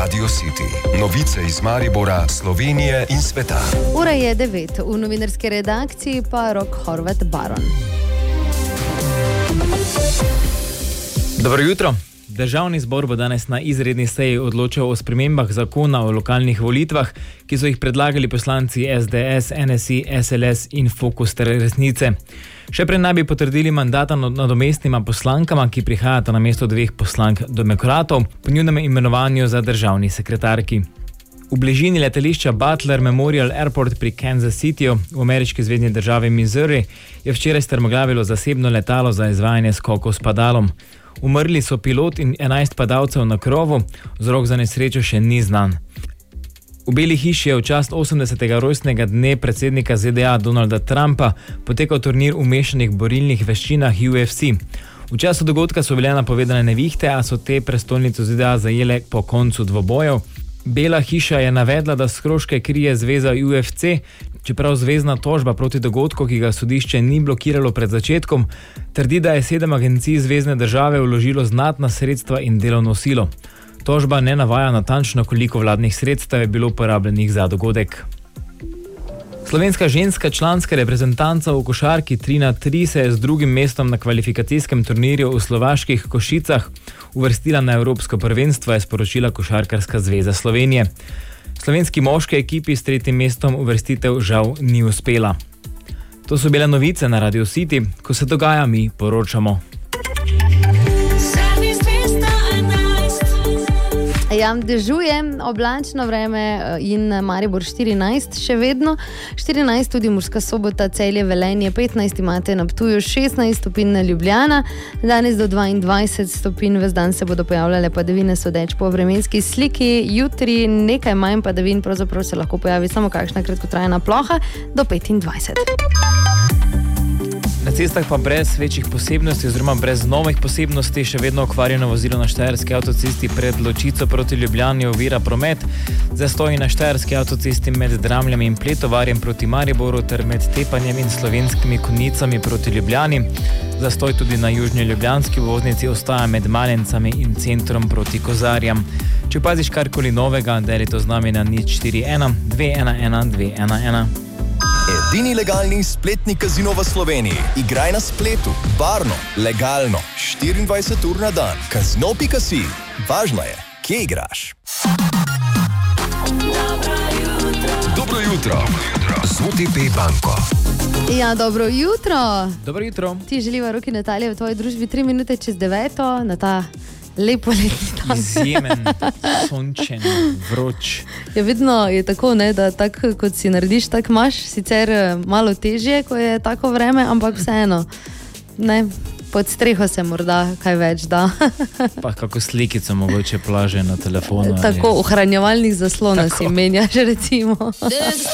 Radio City. Novice iz Maribora, Slovenije in sveta. Ura je 9, v novinarski redakciji pa Rok Horvat Baron. Dobro jutro. Državni zbor bo danes na izredni seji odločal o spremembah zakona o lokalnih volitvah, ki so jih predlagali poslanci SDS, NSI, SLS in Fokus ter Resnice. Še prej naj bi potrdili mandata nadomestnima poslankama, ki prihajata na mesto 2 poslank demokratov, po njunem imenovanju za državni sekretarki. V bližini letališča Butler Memorial Airport pri Kansas Cityju v ameriški zvezni državi Missouri je včeraj strmoglavilo zasebno letalo za izvajanje skokov s padalom. Umrli so pilot in 11 padalcev na krovu, vzrok za nesrečo še ni znan. V Beli hiši je v čast 80. rojstnega dne predsednika ZDA Donalda Trumpa potekal turnir v mešanih borilnih veščinah UFC. V času dogodka so bile napovedane nevihte, a so te prestolnico ZDA zajele po koncu dvobojev. Bela hiša je navedla, da stroške krije zveza UFC, čeprav zvezna tožba proti dogodku, ki ga sodišče ni blokiralo pred začetkom, trdi, da je 7 agencij zvezne države vložilo znatna sredstva in delovno silo. Tožba ne navaja natančno, koliko vladnih sredstev je bilo porabljenih za dogodek. Slovenska ženska članska reprezentanca v košarki 3x3 se je z drugim mestom na kvalifikacijskem turnirju v slovaških Košicah uvrstila na Evropsko prvenstvo, je sporočila Košarkarska zveza Slovenije. Slovenski moški ekipi s 3. mestom uvrstitev žal ni uspela. To so bile novice na Radio City, ko se dogaja, mi poročamo. Ja, dežuje, oblačno vreme in Maribor 14, še vedno 14, tudi Murska Sobota, Celje, Velenje 15, imate na Ptuju 16 stopinj na Ljubljana, danes do 22 stopinj, ves dan se bodo pojavljale padavine, sodeč po vremenski sliki, jutri nekaj manj padavin, pravzaprav se lahko pojavi samo kakšna kratkotrajna ploha do 25. Na cestah pa brez večjih posebnosti oziroma brez novih posebnosti še vedno okvarjeno vozilo na štajerski avtocesti pred Ločico proti Ljubljani ovira promet, zastoji na štajerski avtocesti med Dramljami in Pletovarjem proti Mariboru ter med Tepanjem in Slovenskimi Konjicami proti Ljubljani. Zastoj tudi na južni ljubljanski voznici ostaja med Malencami in centrom proti Kozarjam. Če paziš karkoli novega, deli to z nami na 041 211 211. Edini legalni spletni kazino v Sloveniji. Igraj na spletu, varno, legalno, 24 ur na dan. Kazino.si. Važno je, kje igraš. Dobro jutro. Z OTP banko. Ja, dobro jutro. Dobro jutro. Ti želiva Roki Natalija v tvoji družbi 3 minute čez 9 na ta lepo letni dan. Izjemen, sončen, vroč. Ja, vedno je tako, ne, da tako kot si narediš, tako imaš, sicer malo težje, ko je tako vreme, ampak vseeno, ne, pod streho se morda kaj več da. Pa kako slikico mogoče plaže na telefonu. Tako, ohranjevalnih zaslona si menjaš, recimo.